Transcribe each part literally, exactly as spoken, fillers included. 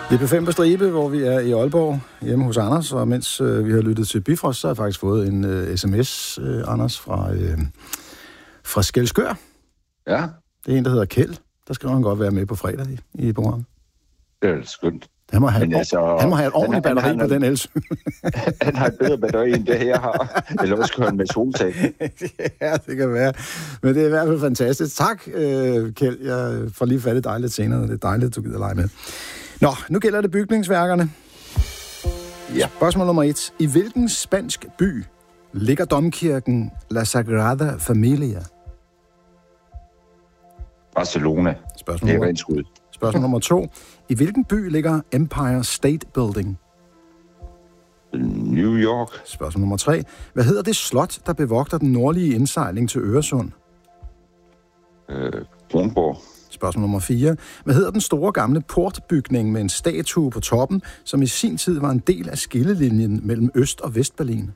Det er P fem på stribe, hvor vi er i Aalborg, hjemme hos Anders, og mens øh, vi har lyttet til Bifrost, så har jeg faktisk fået en øh, sms, øh, Anders, fra, øh, fra Skælskør. Ja. Det er en, der hedder Kjeld. Der skal han godt være med på fredag i, i programmet. Det er skønt. Han må have, altså, han må have et ordentligt batteri han, han, på den elcykel. Han har et bedre batteri, end det her har. Eller også kører han med soltag. Ja, det kan være. Men det er i hvert fald fantastisk. Tak, øh, Kjeld. Jeg får lige fat i dig lidt senere. Det er dejligt, at du gider lege med. Nå, nu gælder det bygningsværkerne. Ja. Spørgsmål nummer et. I hvilken spansk by ligger domkirken La Sagrada Familia? Barcelona. Spørgsmål det er nummer, rent skud. Spørgsmål nummer to. I hvilken by ligger Empire State Building? New York. Spørgsmål nummer tre. Hvad hedder det slot, der bevogter den nordlige indsejling til Øresund? Øh, Kronborg. Spørgsmål nummer fire. Hvad hedder den store gamle portbygning med en statue på toppen, som i sin tid var en del af skillelinjen mellem Øst- og Vestberlin?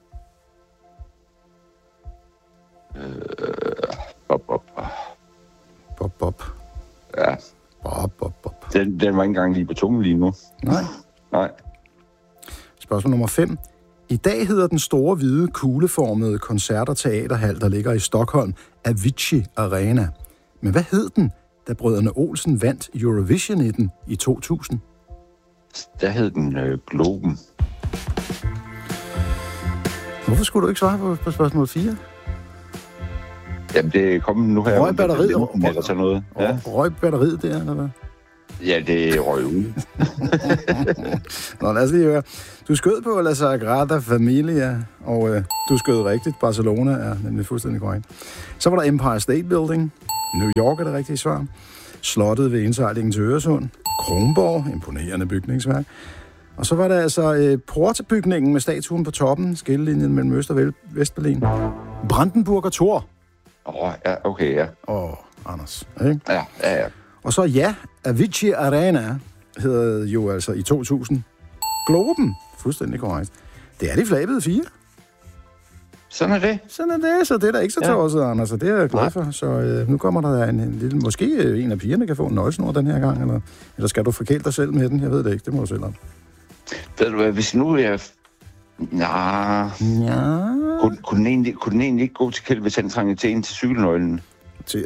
Øh, bop, bop. Bop, bop. Ja. Bop, bop, bop. Den, den var ikke engang lige på tungen lige nu. Nej. Nej. Spørgsmål nummer fem. I dag hedder den store, hvide, kugleformede koncert- og teaterhal, der ligger i Stockholm, Avicii Arena. Men hvad hed den, da brødrene Olsen vandt Eurovision i den i to tusind? Der hed den øh, Globen. Hvorfor skulle du ikke svare på, på spørgsmål fire? Jamen, det er kommet nu her. Røg batteriet? Eller sådan noget. Ja. Røg batteriet der, eller hvad? Ja, det røg ud. Nå, lad os lige høre. Du skød på La Sagrada Familia, og øh, du skød rigtigt. Barcelona er nemlig fuldstændig korrekt. Så var der Empire State Building. New York er det rigtige svar. Slottet ved indsejlingen til Øresund. Kronborg, imponerende bygningsværk. Og så var der altså øh, portebygningen med statuen på toppen, skillelinjen mellem Øst- og Vestberlin. Brandenburger Tor. Åh, oh, ja, okay, ja. Åh, oh, Anders, ikke? Ja, ja, ja. Og så ja, Avicii Arena hedder jo altså i to tusind Globen. Fuldstændig korrekt. Det er de flabede fire. Sådan er det. Sådan er det, så det er da ikke så tosset, ja. Anders, og det er jeg glad Nej. for. Så øh, nu kommer der en, en lille, måske øh, en af pigerne kan få en nøglesnor den her gang, eller, eller skal du forkæle dig selv med den? Jeg ved det ikke, det må du selv om. Ved du hvad, hvis nu jeg... Nah. Ja... Kunne, kunne, den egentlig, kunne den egentlig ikke gå til Kjeld, hvis han trænger til en til cykelnøglen? Til...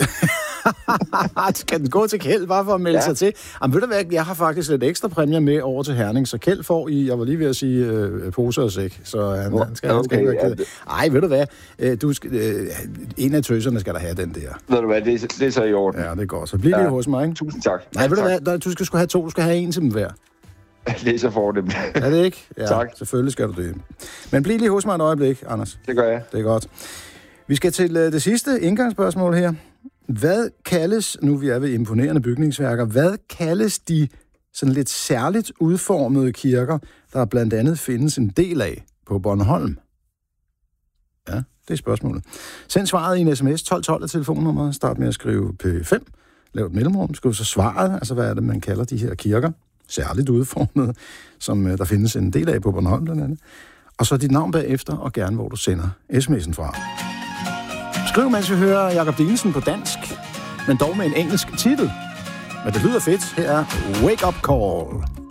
Skal den gå til Kjeld bare for at melde ja. sig til? Jamen ved du hvad, jeg har faktisk lidt ekstra præmier med over til Herning, så Kjeld får i, jeg var lige ved at sige, øh, poser og sæk, så han, han skal, okay, han skal ikke være ked. Ej, ved du hvad, øh, du skal, øh, en af tøserne skal der have den der. Ved du hvad, det er, det er så i orden. Ja, det er godt. Så bliver ja. det hos mig, ikke? Tusind tak. Nej, ved tak. du hvad, du skal sgu have to, du skal have en til dem hver. Det er så for dem. Er det ikke? Ja, tak. Selvfølgelig skal du det. Men bliv lige hos mig et øjeblik, Anders. Det gør jeg. Det er godt. Vi skal til uh, det sidste indgangsspørgsmål her. Hvad kaldes, nu vi er ved imponerende bygningsværker, hvad kaldes de sådan lidt særligt udformede kirker, der blandt andet findes en del af på Bornholm? Ja, det er spørgsmålet. Send svaret i en sms tolv tolv af telefonnummeret. Start med at skrive P fem. Lav et mellemrum. Skriv så svaret, altså hvad er det, man kalder de her kirker, særligt udformede, som uh, der findes en del af på Bornholm blandt andet. Og så dit navn bagefter, og gerne hvor du sender sms'en fra. Skriv, mens vi hører Jakob Dinesen på dansk, men dog med en engelsk titel. Men det lyder fedt. Her er Wake Up Call.